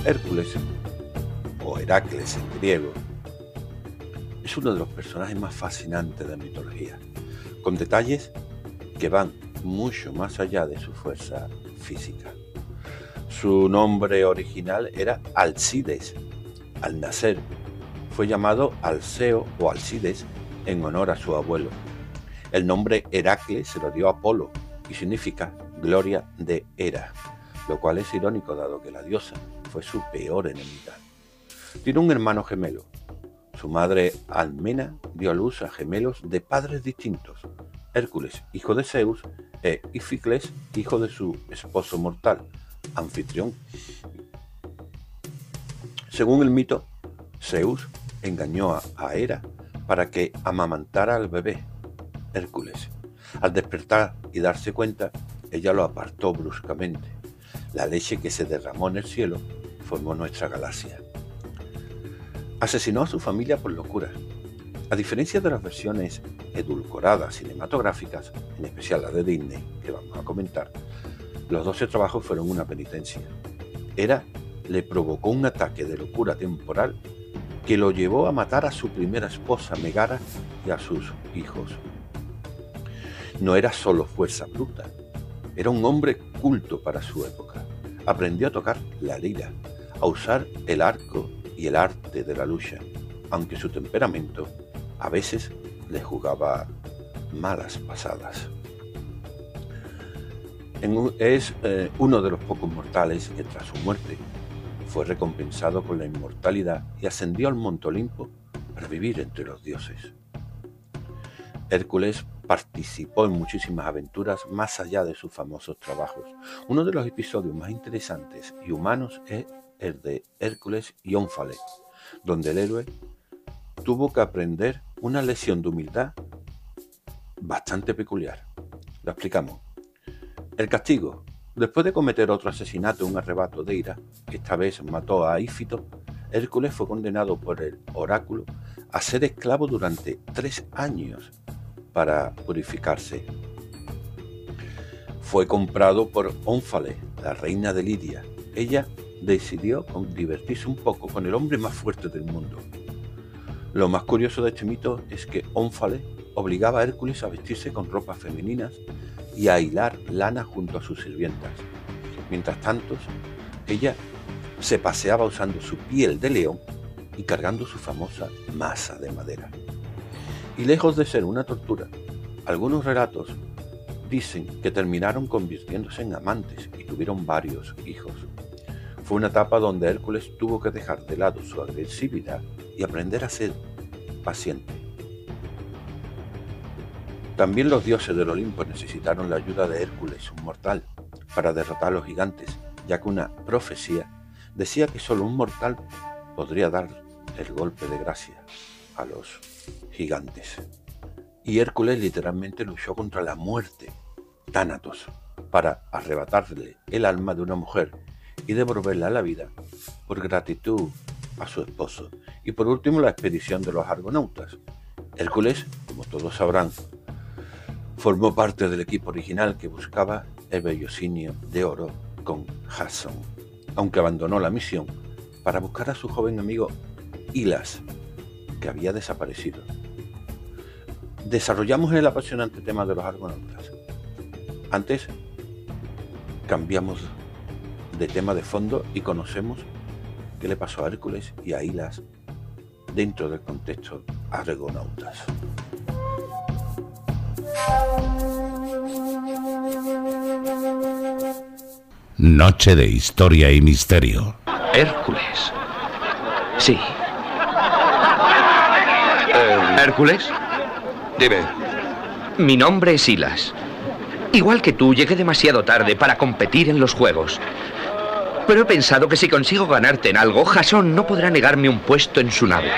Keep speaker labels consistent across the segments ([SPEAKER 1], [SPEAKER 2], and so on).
[SPEAKER 1] Hércules, o Heracles en griego, es uno de los personajes más fascinantes de la mitología, con detalles que van mucho más allá de su fuerza física. Su nombre original era Alcides. Al nacer fue llamado Alceo o Alcides en honor a su abuelo. El nombre Heracles se lo dio Apolo y significa gloria de Hera, lo cual es irónico dado que la diosa fue su peor enemiga. Tiene un hermano gemelo. Su madre Almena dio a luz a gemelos de padres distintos, Hércules, hijo de Zeus, e Íficles, hijo de su esposo mortal, Anfitrión. Según el mito, Zeus engañó a Hera para que amamantara al bebé, Hércules. Al despertar y darse cuenta, ella lo apartó bruscamente. La leche que se derramó en el cielo formó nuestra galaxia. Asesinó a su familia por locura. A diferencia de las versiones edulcoradas cinematográficas, en especial la de Disney, que vamos a comentar, los 12 trabajos fueron una penitencia. Hera le provocó un ataque de locura temporal que lo llevó a matar a su primera esposa, Megara, y a sus hijos. No era solo fuerza bruta, era un hombre culto para su época. Aprendió a tocar la lira, a usar el arco y el arte de la lucha, aunque su temperamento a veces le jugaba malas pasadas. Es uno de los pocos mortales que tras su muerte fue recompensado con la inmortalidad y ascendió al Monte Olimpo para vivir entre los dioses. Hércules participó en muchísimas aventuras más allá de sus famosos trabajos. Uno de los episodios más interesantes y humanos es el de Hércules y Ónfale, donde el héroe tuvo que aprender una lección de humildad bastante peculiar. Lo explicamos. El castigo. Después de cometer otro asesinato en un arrebato de ira, esta vez mató a Ífito, Hércules fue condenado por el oráculo a ser esclavo durante 3 años para purificarse. Fue comprado por Ónfale, la reina de Lidia. Ella decidió divertirse un poco con el hombre más fuerte del mundo. Lo más curioso de este mito es que Ónfale obligaba a Hércules a vestirse con ropas femeninas y a hilar lana junto a sus sirvientas. Mientras tanto, ella se paseaba usando su piel de león y cargando su famosa masa de madera. Y lejos de ser una tortura, algunos relatos dicen que terminaron convirtiéndose en amantes y tuvieron varios hijos. Fue una etapa donde Hércules tuvo que dejar de lado su agresividad y aprender a ser paciente. También los dioses del Olimpo necesitaron la ayuda de Hércules, un mortal, para derrotar a los gigantes, ya que una profecía decía que solo un mortal podría dar el golpe de gracia a los gigantes. Y Hércules literalmente luchó contra la muerte, Tánatos, para arrebatarle el alma de una mujer y devolverla a la vida por gratitud a su esposo. Y por último, la expedición de los argonautas. Hércules, como todos sabrán, formó parte del equipo original que buscaba el vellocinio de oro con Jasón, aunque abandonó la misión para buscar a su joven amigo Hilas, que había desaparecido. Desarrollamos el apasionante tema de los argonautas. Antes, cambiamos de tema de fondo y conocemos qué le pasó a Hércules y a Hilas dentro del contexto argonautas.
[SPEAKER 2] Noche de historia y misterio.
[SPEAKER 3] Hércules. Sí. ¿Hércules?
[SPEAKER 4] Dime.
[SPEAKER 3] Mi nombre es Hilas. Igual que tú, llegué demasiado tarde para competir en los juegos. Pero he pensado que si consigo ganarte en algo, Jasón no podrá negarme un puesto en su nave.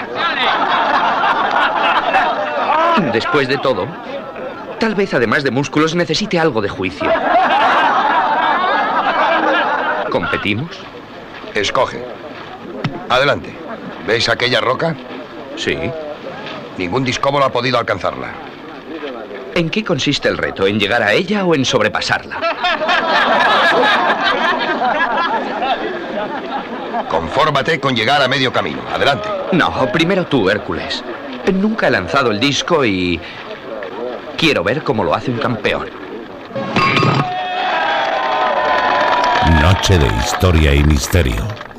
[SPEAKER 3] Después de todo, tal vez además de músculos necesite algo de juicio. ¿Competimos?
[SPEAKER 4] Escoge. Adelante. ¿Ves aquella roca?
[SPEAKER 3] Sí.
[SPEAKER 4] Ningún discóbolo ha podido alcanzarla.
[SPEAKER 3] ¿En qué consiste el reto? ¿En llegar a ella o en sobrepasarla?
[SPEAKER 4] Confórmate con llegar a medio camino. Adelante.
[SPEAKER 3] No, primero tú, Hércules. Nunca he lanzado el disco y quiero ver cómo lo hace un campeón.
[SPEAKER 2] Noche de Historia y Misterio.